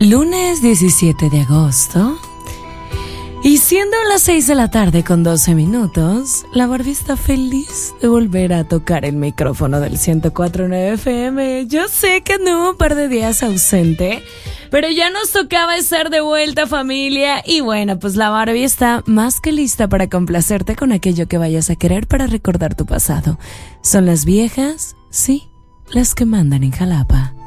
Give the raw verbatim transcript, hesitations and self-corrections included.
Lunes diecisiete de agosto. Y siendo las seis de la tarde con doce minutos, la Barbie está feliz de volver a tocar el micrófono del ciento cuatro punto nueve F M. Yo sé que anduvo un par de días ausente, pero ya nos tocaba estar de vuelta, familia. Y bueno, pues la Barbie está más que lista para complacerte con aquello que vayas a querer para recordar tu pasado. Son las viejas, sí, las que mandan en Jalapa.